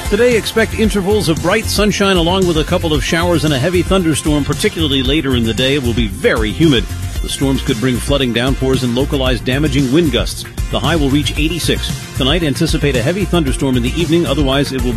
Today, expect intervals of bright sunshine along with a couple of showers and a heavy thunderstorm, particularly later in the day. It will be very humid. The storms could bring flooding downpours and localized damaging wind gusts. The high will reach 86. Tonight, anticipate a heavy thunderstorm in the evening. Otherwise, it will be